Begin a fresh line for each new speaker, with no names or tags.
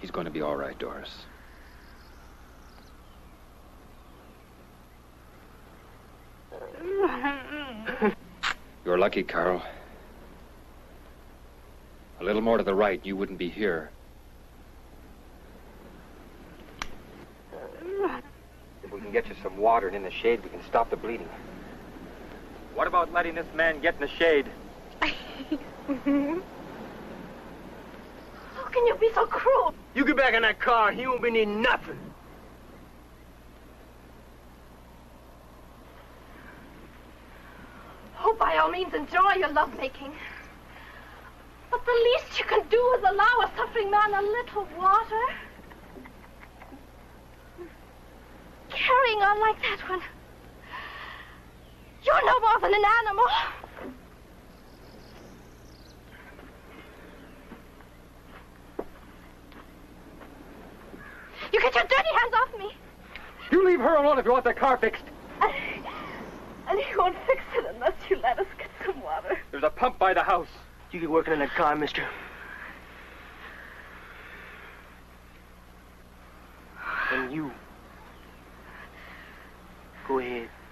He's going to be all right, Doris. You're lucky, Carl. A little more to the right, you wouldn't be here.
If we can get you some water and in the shade, we can stop the bleeding. What about letting this man get in the shade?
How can you be so cruel?
You get back in that car, he won't be needing nothing.
Oh, by all means, enjoy your lovemaking. But the least you can do is allow a suffering man a little water. Carrying on like that when you're no more than an animal. You get your dirty hands off me.
You leave her alone if you want that car fixed.
And he won't fix it unless you let us get some water.
There's a pump by the house.
You get working in that car, mister. And you. Go ahead.